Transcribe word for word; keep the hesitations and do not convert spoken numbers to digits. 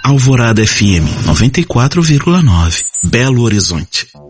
Alvorada F M noventa e quatro vírgula nove, Belo Horizonte.